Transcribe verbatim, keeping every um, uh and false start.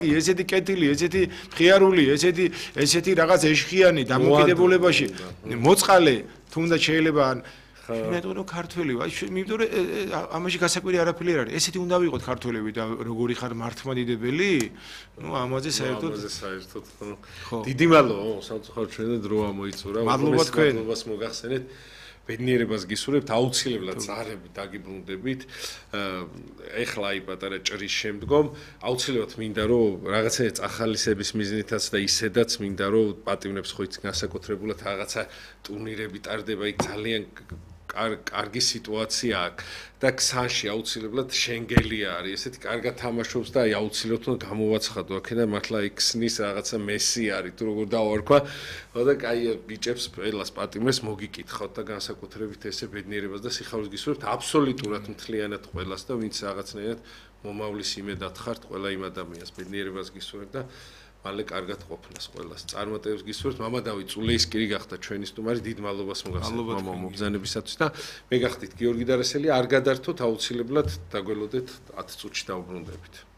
ესეთი კეთილი, ესეთი ღიარული, ესეთი ესეთი რაღაც ეშხიანი დამოკიდებულებაში მოწყალე თუნდაც შეიძლება ან მეტყვი ქართველი ვარ, იმიტომ რომ ამაში გასაკვირი არაფერი არ არის. ესეთი უნდა ვიყოთ ქართველები და როგორი ხარ მართლმადიდებელი? ნუ ამაზე საერთოდ ამაზე საერთოდ ხო. დიდი მადლობა, სამწუხაროდ ჩვენ დრო ამოიწურა. მადლობა თქვენ. მადლობას მოგახსენეთ. ბედნიერებას გისურვებთ, აუცილებლად წარებით დაგიბრუნდებით. ეხლა აი პატარა ჭრის შემდგომ აუცილებლად მინდა რომ რაღაცა წახალისების მიზნითაც და ისედაც მინდა რომ პატიმრებს ხო იცი განსაკუთრებულად რაღაცა ტურნირები ტარდება, იქ ძალიან კარგი სიტუაცია აქვს და ქსანში აუცილებლად შენგელია არის, ესეთი კარგად თამაშობს და აი აუცილებლად უნდა გამოვაცხადო აქედან მართლა იქ ქსნის რაღაცა მესი არის თუ როგორ დავარქვა, და აი ბიჭებს ყველას პატიმრებს მოგიკითხავთ და განსაკუთრებით ესე ბედნიერებას და სიხარულს გისურვებთ აბსოლუტურად მთლიანად ყველას და ვინც რაღაცნაირად მომავლის იმედად ხართ, ყველა იმ ადამიანს ბედნიერებას გისურვებთ და მალე კარგად ყოფნას ყველას. წარმატებებს გისურვებთ. მამადავი წულეისკირი გახდა ჩვენი სტუმარი. დიდ მადლობას მოგახსენებთ მამა მობრძანებისათვის და მე გახდით გიორგი დარასელი. არ გადართოთ, აუცილებლად დაგველოდეთ ათ წუთში დავბრუნდებით.